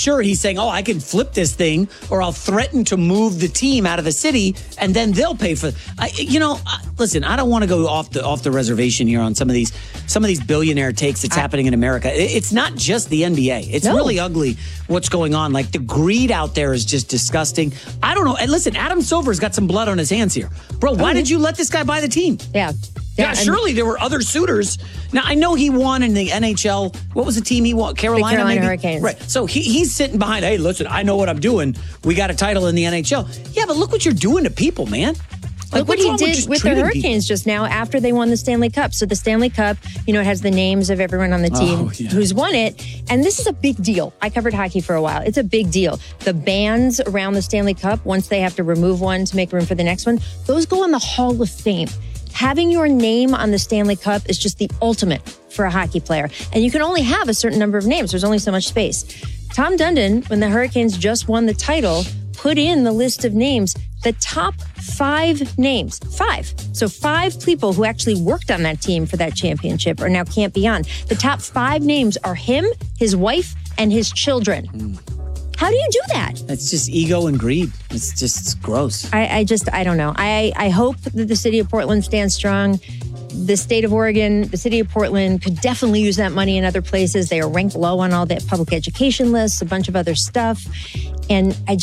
sure he's saying, I can flip this thing, or I'll threaten to move the team out of the city, and then they'll pay for. Listen, I don't want to go off the reservation here on some of these billionaire takes that's happening in America. It's not just the NBA. It's really ugly what's going on. Like, the greed out there is just disgusting. I don't know. And listen, Adam Silver's got some blood on his hands here, bro. Why did you let this guy buy the team? Yeah, surely there were other suitors. Now, I know he won in the NHL. What was the team he won? Carolina, the Carolina maybe? Hurricanes. Right. So he's sitting behind, hey, listen, I know what I'm doing. We got a title in the NHL. Yeah, but look what you're doing to people, man. Look what he did with the Hurricanes just now after they won the Stanley Cup. So the Stanley Cup, it has the names of everyone on the team who's won it. And this is a big deal. I covered hockey for a while. It's a big deal. The bands around the Stanley Cup, once they have to remove one to make room for the next one, those go in the Hall of Fame. Having your name on the Stanley Cup is just the ultimate for a hockey player. And you can only have a certain number of names. There's only so much space. Tom Dundon, when the Hurricanes just won the title, put in the list of names, the top 5 names. 5. So 5 people who actually worked on that team for that championship or now can't be on. The top 5 names are him, his wife, and his children. How do you do that? It's just ego and greed. It's gross. I don't know. I hope that the city of Portland stands strong. The state of Oregon, the city of Portland could definitely use that money in other places. They are ranked low on all the public education lists, a bunch of other stuff. And I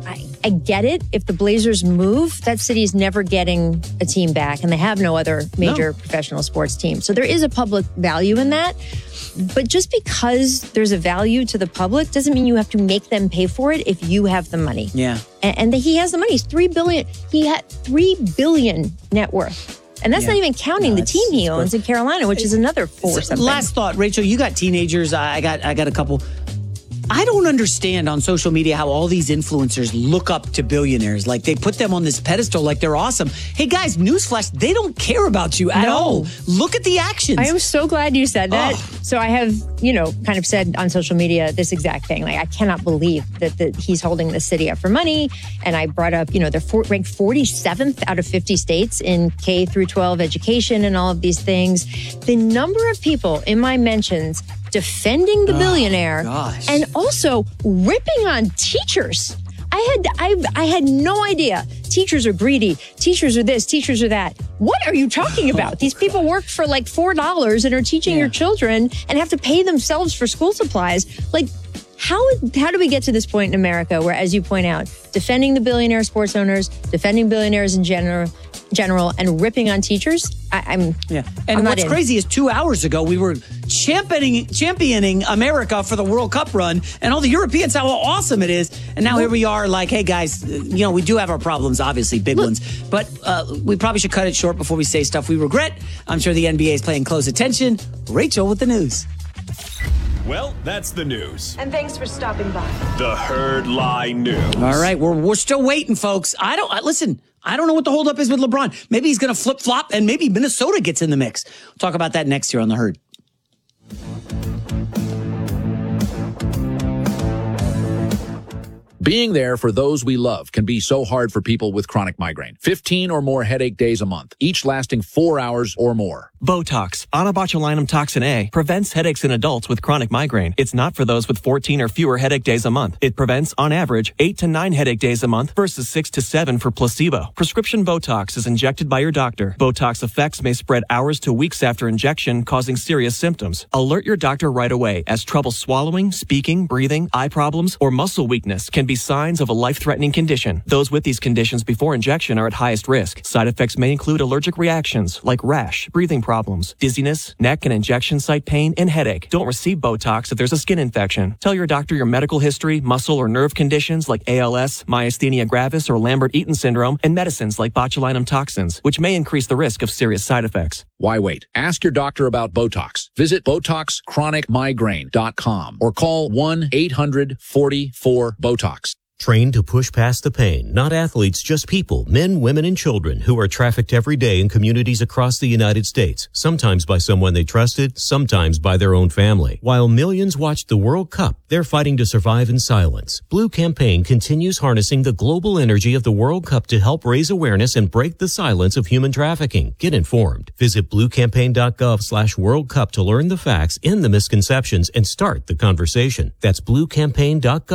get it. If the Blazers move, that city is never getting a team back, and they have no other major professional sports team. So there is a public value in that. But just because there's a value to the public doesn't mean you have to make them pay for it if you have the money. Yeah. And he has the money. He's $3 billion. He had $3 billion net worth. And that's not even counting the team he owns in Carolina, which is another 4 something. Last thought, Rachel, you got teenagers. I got a couple. I don't understand on social media how all these influencers look up to billionaires. Like, they put them on this pedestal like they're awesome. Hey, guys, newsflash, they don't care about you at all. Look at the actions. I am so glad you said that. So I have, kind of said on social media this exact thing. Like, I cannot believe that he's holding the city up for money. And I brought up, they're ranked 47th out of 50 states in K through 12 education and all of these things. The number of people in my mentions defending the billionaire and also ripping on teachers. I had no idea. Teachers are greedy. Teachers are this. Teachers are that. What are you talking about? These people work for like $4 and are teaching your children and have to pay themselves for school supplies. Like, how do we get to this point in America where, as you point out, defending the billionaire sports owners, defending billionaires in general, and ripping on teachers? And what's crazy is 2 hours ago we were championing America for the World Cup run, and all the Europeans how awesome it is. And now here we are, like, hey guys, we do have our problems, obviously big ones, but we probably should cut it short before we say stuff we regret. I'm sure the NBA is paying close attention. Rachel with the news. Well, that's the news. And thanks for stopping by. The Herd Lie News. All right, we're still waiting, folks. I don't know what the holdup is with LeBron. Maybe he's going to flip-flop, and maybe Minnesota gets in the mix. We'll talk about that next year on The Herd. Being there for those we love can be so hard for people with chronic migraine. 15 or more headache days a month, each lasting 4 hours or more. Botox, onabotulinum toxin A, prevents headaches in adults with chronic migraine. It's not for those with 14 or fewer headache days a month. It prevents, on average, 8 to 9 headache days a month versus 6 to 7 for placebo. Prescription Botox is injected by your doctor. Botox effects may spread hours to weeks after injection, causing serious symptoms. Alert your doctor right away, as trouble swallowing, speaking, breathing, eye problems, or muscle weakness can be signs of a life-threatening condition. Those with these conditions before injection are at highest risk. Side effects may include allergic reactions like rash, breathing problems, dizziness, neck and injection site pain, and headache. Don't receive Botox if there's a skin infection. Tell your doctor your medical history, muscle or nerve conditions like ALS, myasthenia gravis, or Lambert-Eaton syndrome, and medicines like botulinum toxins, which may increase the risk of serious side effects. Why wait? Ask your doctor about Botox. Visit BotoxChronicMigraine.com or call 1-800-44-BOTOX. Trained to push past the pain, not athletes, just people, men, women, and children who are trafficked every day in communities across the United States, sometimes by someone they trusted, sometimes by their own family. While millions watched the World Cup, they're fighting to survive in silence. Blue Campaign continues harnessing the global energy of the World Cup to help raise awareness and break the silence of human trafficking. Get informed. Visit bluecampaign.gov/World Cup to learn the facts, end the misconceptions, and start the conversation. That's bluecampaign.gov.